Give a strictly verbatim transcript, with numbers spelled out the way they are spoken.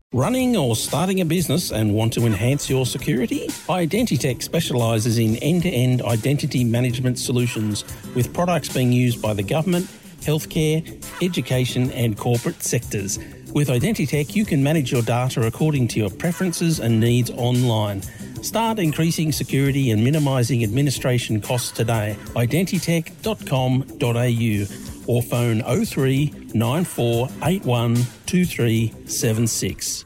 Running or starting a business and want to enhance your security? Identitech specialises in end-to-end identity management solutions with products being used by the government, healthcare, education and corporate sectors. With Identitech, you can manage your data according to your preferences and needs online. Start increasing security and minimising administration costs today. identitech dot com dot a u or phone oh three nine four eight one two three seven six.